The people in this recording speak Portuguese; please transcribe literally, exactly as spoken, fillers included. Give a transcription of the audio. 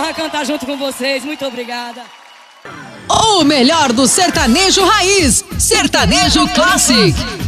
honra cantar junto com vocês. Muito obrigada. O melhor do sertanejo raiz, Sertanejo Classic.